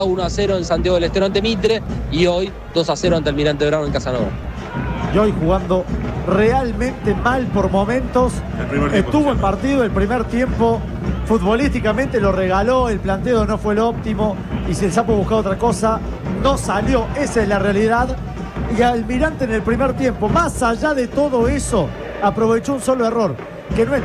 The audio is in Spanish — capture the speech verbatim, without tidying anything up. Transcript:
uno a cero en Santiago del Estero ante Mitre y hoy dos a cero ante Almirante Brown en Casanova. Y hoy jugando realmente mal por momentos. El Estuvo el partido, el primer tiempo futbolísticamente lo regaló, el planteo no fue lo óptimo y si el Sapo buscaba otra cosa, no salió, esa es la realidad. Y Almirante en el primer tiempo, más allá de todo eso, aprovechó un solo error, que no es